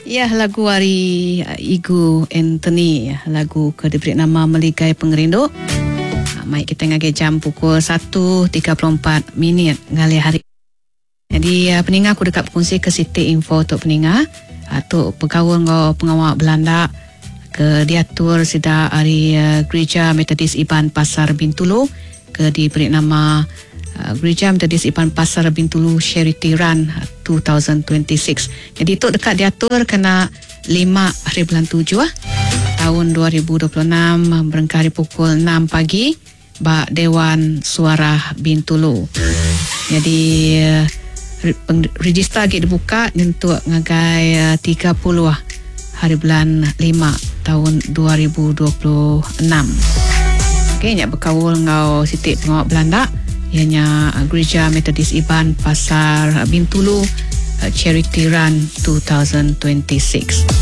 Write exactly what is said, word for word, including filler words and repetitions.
Ya, lagu hari uh, Igu Anthony, lagu ke diberi nama Meligai Pengerindu. Uh, mai kita ngagai jam pukul satu tiga puluh empat minit ngali hari. Jadi uh, peninga aku dekat berkongsi ke Siti info untuk peninga atau uh, pegawai ngau pengawal Belanda ke diatur sida hari uh, Gereja Metodis Iban Pasar Bintulu ke diberi nama Uh, Gereja Metodis Iban Pasar Bintulu Charity Run dua ribu dua puluh enam. Jadi itu dekat diatur kena lima hari bulan tujuh ah, tahun dua ribu dua puluh enam berengkari pukul enam pagi bak Dewan Suara Bintulu. Jadi uh, register lagi dibuka untuk ngagai uh, tiga puluh ah, hari bulan lima tahun dua ribu dua puluh enam. Okey, nyak berkawul ngau Siti pengawal Belanda. Ianya Gereja Metodis Iban Pasar Bintulu Charity Run dua ribu dua puluh enam.